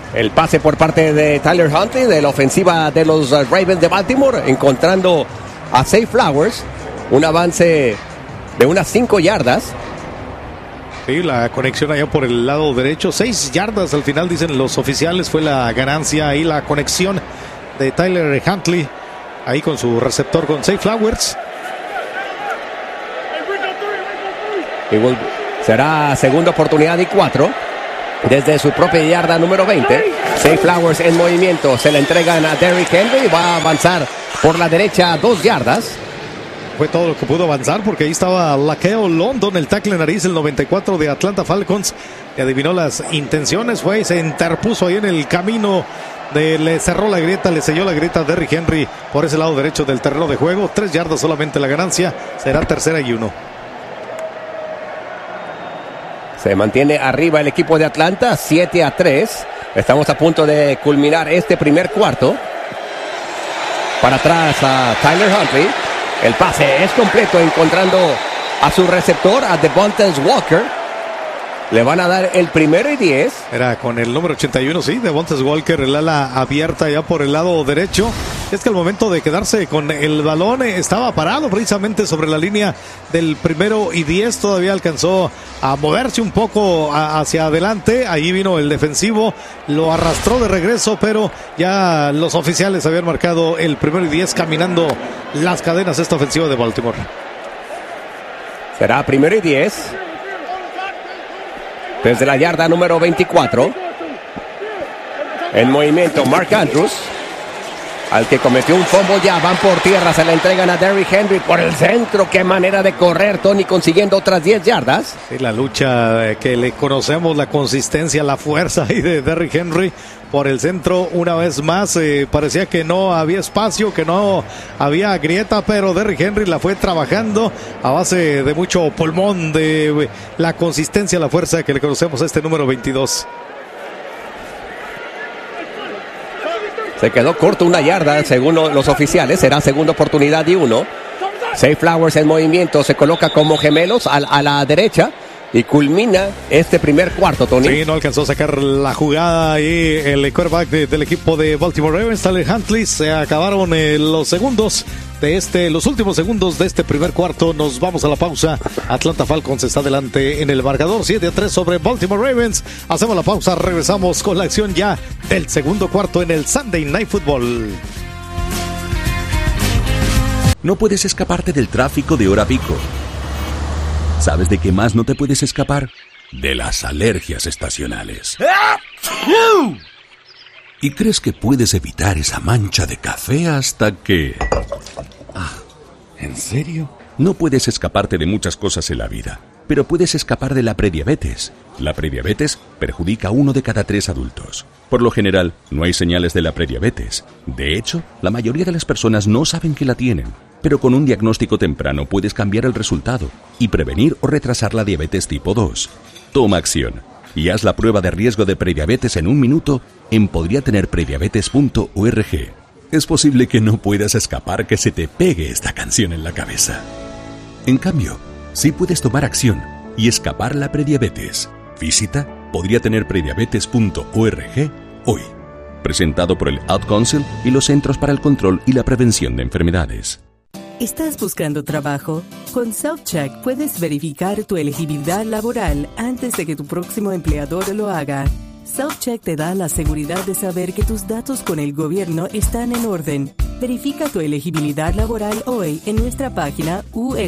El pase por parte de Tyler Huntley de la ofensiva de los Ravens de Baltimore, encontrando a Zay Flowers. Un avance de unas 5 yardas. Sí, la conexión allá por el lado derecho. 6 yardas al final, dicen los oficiales. Fue la ganancia ahí, la conexión de Tyler Huntley. Ahí con su receptor, con Zay Flowers. Será segunda oportunidad y 4. Desde su propia yarda número 20. Zay Flowers en movimiento. Se le entregan a Derrick Henry. Va a avanzar por la derecha 2 yardas. Fue todo lo que pudo avanzar porque ahí estaba Laqueo London, el tackle nariz, el 94 de Atlanta Falcons. Que adivinó las intenciones. Fue y se interpuso ahí en el camino. Le cerró la grieta, le selló la grieta a Derrick Henry por ese lado derecho del terreno de juego. 3 yardas solamente la ganancia. Será 3ª y 1. Se mantiene arriba el equipo de Atlanta, 7-3. Estamos a punto de culminar este primer cuarto. Para atrás a Tyler Huntley. El pase es completo, encontrando a su receptor, a Devontae Walker. Le van a dar el 1º y 10. Era con el número 81, sí, Devontae Walker, el ala abierta ya por el lado derecho. Es que al momento de quedarse con el balón estaba parado precisamente sobre la línea del 1º y 10. Todavía alcanzó a moverse un poco hacia adelante. Ahí vino el defensivo, lo arrastró de regreso, pero ya los oficiales habían marcado el 1º y 10, caminando las cadenas esta ofensiva de Baltimore. Será 1º y 10. Desde la yarda número 24. En movimiento Mark Andrews. Al que cometió un fumble ya. Van por tierra. Se le entregan a Derrick Henry por el centro. Qué manera de correr, Tony, consiguiendo otras 10 yardas. Sí, la lucha que le conocemos, la consistencia, la fuerza ahí de Derrick Henry por el centro una vez más. Parecía que no había espacio, que no había grieta, pero Derrick Henry la fue trabajando a base de mucho pulmón, de la consistencia, la fuerza que le conocemos a este número 22. Se quedó corto 1 yarda, según los oficiales. Será segunda oportunidad y 1. Zay Flowers en movimiento. Se coloca como gemelos a la derecha. Y culmina este primer cuarto, Tony. Sí, no alcanzó a sacar la jugada y el quarterback del equipo de Baltimore Ravens, Tyler Huntley. Se acabaron los últimos segundos de este primer cuarto. Nos vamos a la pausa. Atlanta Falcons está adelante en el marcador, 7-3 sobre Baltimore Ravens. Hacemos la pausa, regresamos con la acción ya del segundo cuarto en el Sunday Night Football. No puedes escaparte del tráfico de hora pico. ¿Sabes de qué más no te puedes escapar? De las alergias estacionales. Y crees que puedes evitar esa mancha de café hasta que... ¿En serio? No puedes escaparte de muchas cosas en la vida, pero puedes escapar de la prediabetes. La prediabetes perjudica a 1 de cada 3 adultos. Por lo general, no hay señales de la prediabetes. De hecho, la mayoría de las personas no saben que la tienen. Pero con un diagnóstico temprano puedes cambiar el resultado y prevenir o retrasar la diabetes tipo 2. Toma acción y haz la prueba de riesgo de prediabetes en 1 minuto en podriatenerprediabetes.org. Es posible que no puedas escapar que se te pegue esta canción en la cabeza. En cambio, sí puedes tomar acción y escapar la prediabetes. Visita podriatenerprediabetes.org hoy. Presentado por el Ad Council y los Centros para el Control y la Prevención de Enfermedades. ¿Estás buscando trabajo? Con Self-Check puedes verificar tu elegibilidad laboral antes de que tu próximo empleador lo haga. Self-Check te da la seguridad de saber que tus datos con el gobierno están en orden. Verifica tu elegibilidad laboral hoy en nuestra página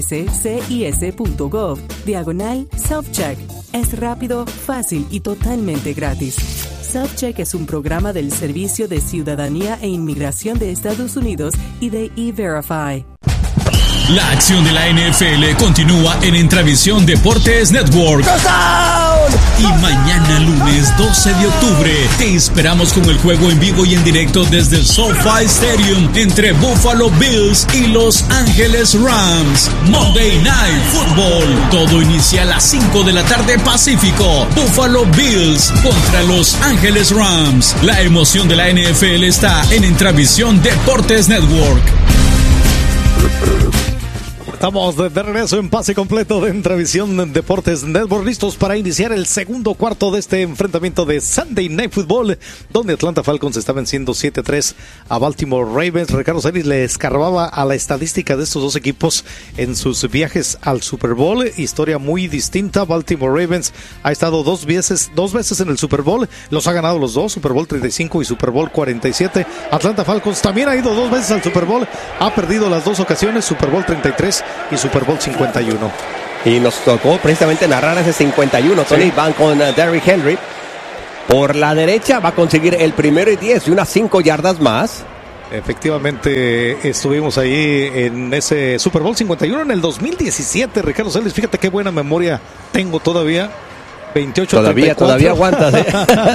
uscis.gov/Self-Check. Es rápido, fácil y totalmente gratis. Self-Check es un programa del Servicio de Ciudadanía e Inmigración de Estados Unidos y de E-Verify. La acción de la NFL continúa en Intravisión Deportes Network. Y mañana lunes 12 de octubre te esperamos con el juego en vivo y en directo desde el SoFi Stadium entre Buffalo Bills y Los Ángeles Rams. Monday Night Football. Todo inicia a las 5 de la tarde Pacífico. Buffalo Bills contra Los Ángeles Rams. La emoción de la NFL está en Intravisión Deportes Network. Estamos de regreso en pase completo de Entravisión Deportes Network, listos para iniciar el segundo cuarto de este enfrentamiento de Sunday Night Football, donde Atlanta Falcons está venciendo 7-3 a Baltimore Ravens. Ricardo Celis le escarbaba a la estadística de estos dos equipos en sus viajes al Super Bowl. Historia muy distinta. Baltimore Ravens ha estado dos veces en el Super Bowl, los ha ganado los dos, Super Bowl 35 y Super Bowl 47. Atlanta Falcons también ha ido dos veces al Super Bowl, ha perdido las dos ocasiones, Super Bowl 33 y Super Bowl 51. Y nos tocó precisamente narrar ese 51, Tony. Sí. Van con Derrick Henry. Por la derecha va a conseguir el 1-10 y unas 5 yardas más. Efectivamente, estuvimos ahí en ese Super Bowl 51 en el 2017, Ricardo Celis. Fíjate qué buena memoria tengo todavía. 28-34. Todavía aguantas, ¿eh?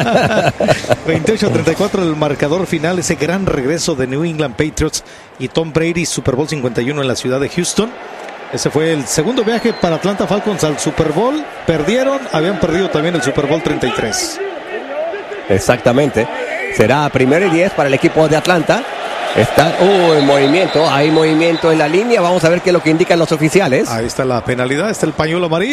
28-34 el marcador final, ese gran regreso de New England Patriots y Tom Brady, Super Bowl 51 en la ciudad de Houston. Ese fue el segundo viaje para Atlanta Falcons al Super Bowl. Habían perdido también el Super Bowl 33. Exactamente. Será 1-10 para el equipo de Atlanta. Está hay movimiento en la línea. Vamos a ver qué es lo que indican los oficiales. Ahí está la penalidad, está el pañuelo amarillo.